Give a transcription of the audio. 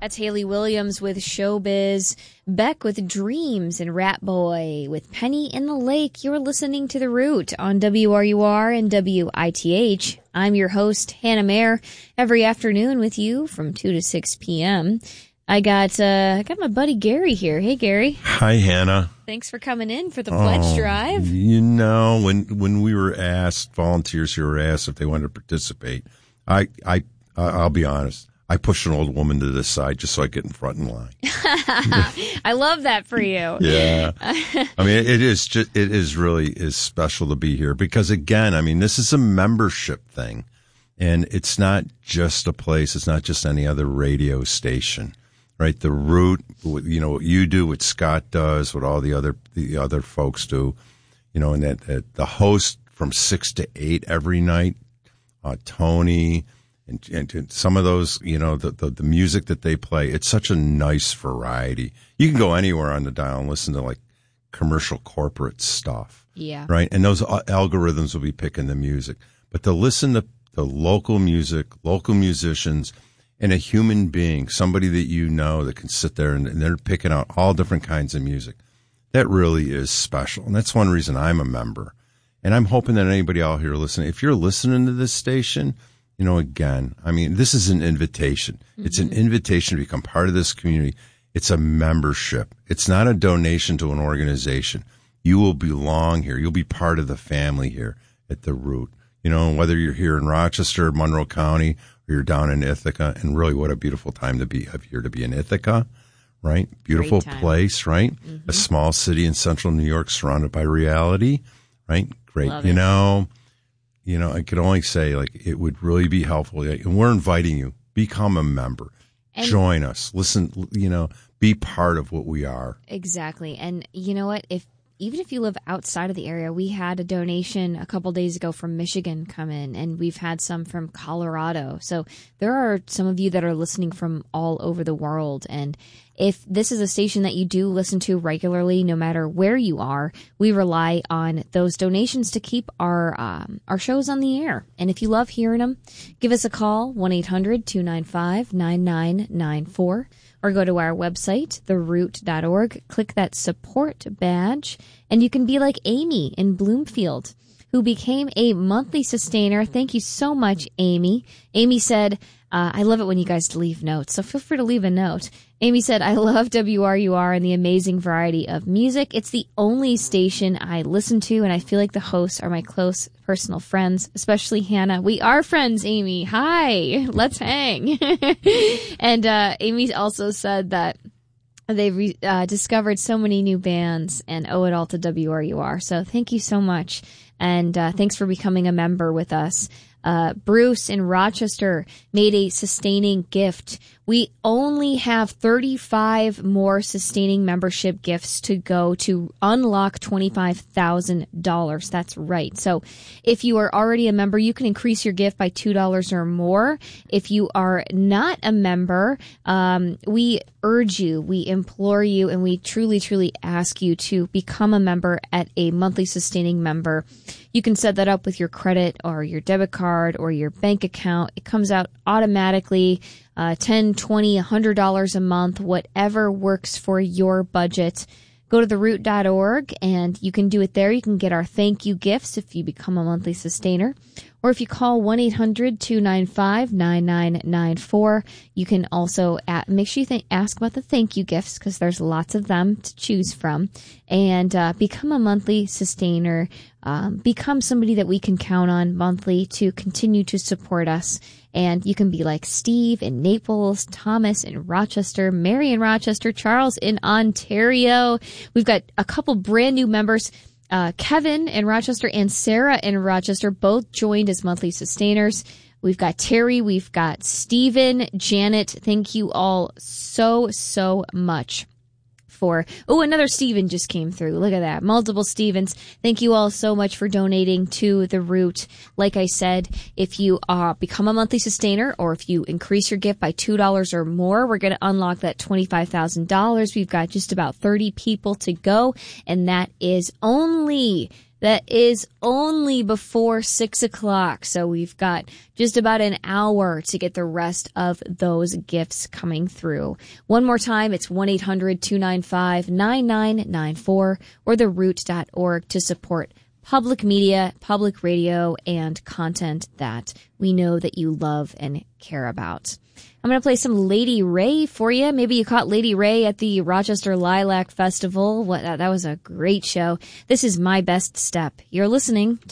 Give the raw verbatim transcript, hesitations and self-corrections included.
That's Haley Williams with Showbiz, Beck with Dreams, and Rat Boy with Penny in the Lake. You're listening to The Root on W R U R and W I T H. I'm your host, Hannah Mayer, every afternoon with you from two to six p.m. I got uh, I got my buddy Gary here. Hey, Gary. Hi, Hannah. Thanks for coming in for the pledge oh, drive. You know, when when we were asked, volunteers who were asked if they wanted to participate, I, I, I'll be honest. I pushed an old woman to the side just so I get in front in line. I love that for you. Yeah. I mean, it is just, it is really is special to be here because again, I mean, this is a membership thing and it's not just a place. It's not just any other radio station, right? The Root, you know, what you do, what Scott does, what all the other, the other folks do, you know, and that, that the host from six to eight every night, uh, Tony, And, and some of those, you know, the, the the music that they play, it's such a nice variety. You can go anywhere on the dial and listen to like commercial corporate stuff. Yeah. Right. And those algorithms will be picking the music. But to listen to the local music, local musicians, and a human being, somebody that you know that can sit there and, and they're picking out all different kinds of music, that really is special. And that's one reason I'm a member. And I'm hoping that anybody out here listening, if you're listening to this station, you know, again, I mean, this is an invitation. Mm-hmm. It's an invitation to become part of this community. It's a membership. It's not a donation to an organization. You will belong here. You'll be part of the family here at The Root. You know, whether you're here in Rochester, Monroe County, or you're down in Ithaca, and really what a beautiful time to be up here to be in Ithaca, right? Beautiful place, right? Mm-hmm. A small city in central New York surrounded by reality, right? Great. Love you it. know, You know, I could only say, like, it would really be helpful. And we're inviting you. Become a member. And join us. Listen, you know, be part of what we are. Exactly. And you know what? If even if you live outside of the area, we had a donation a couple days ago from Michigan come in, and we've had some from Colorado. So there are some of you that are listening from all over the world. And if this is a station that you do listen to regularly, no matter where you are, we rely on those donations to keep our um, our shows on the air. And if you love hearing them, give us a call, one eight hundred two nine five nine nine nine four, or go to our website, the root dot org, click that support badge, and you can be like Amy in Bloomfield, who became a monthly sustainer. Thank you so much, Amy. Amy said, uh, I love it when you guys leave notes, so feel free to leave a note. Amy said, I love W R U R and the amazing variety of music. It's the only station I listen to, and I feel like the hosts are my close personal friends, especially Hannah. We are friends, Amy. Hi, let's hang. And uh, Amy also said that they've re- uh, discovered so many new bands and owe it all to W R U R. So thank you so much, and uh, thanks for becoming a member with us. Uh, Bruce in Rochester made a sustaining gift. We only have thirty-five more sustaining membership gifts to go to unlock twenty-five thousand dollars. That's right. So if you are already a member, you can increase your gift by two dollars or more. If you are not a member, um, we urge you, we implore you, and we truly, truly ask you to become a member at a monthly sustaining member. You can set that up with your credit or your debit card or your bank account. It comes out automatically, uh, ten, twenty, one hundred dollars a month, whatever works for your budget. Go to the root dot org and you can do it there. You can get our thank you gifts if you become a monthly sustainer. Or if you call one eight hundred two nine five nine nine nine four, you can also at, make sure you th- ask about the thank you gifts because there's lots of them to choose from. And uh, become a monthly sustainer. Um, become somebody that we can count on monthly to continue to support us. And you can be like Steve in Naples, Thomas in Rochester, Mary in Rochester, Charles in Ontario. We've got a couple brand new members. Uh, Kevin in Rochester and Sarah in Rochester both joined as monthly sustainers. We've got Terry, we've got Stephen, Janet. Thank you all so, so much for... Oh, another Stephen just came through. Look at that. Multiple Stevens. Thank you all so much for donating to The Root. Like I said, if you uh, become a monthly sustainer or if you increase your gift by two dollars or more, we're going to unlock that twenty-five thousand dollars. We've got just about thirty people to go, and that is only That is only before six o'clock, so we've got just about an hour to get the rest of those gifts coming through. One more time, it's one eight hundred two nine five nine nine nine four or the root dot org to support public media, public radio, and content that we know that you love and care about. I'm going to play some Lady Ray for you. Maybe you caught Lady Ray at the Rochester Lilac Festival. What, that was a great show. This is My Best Step. You're listening to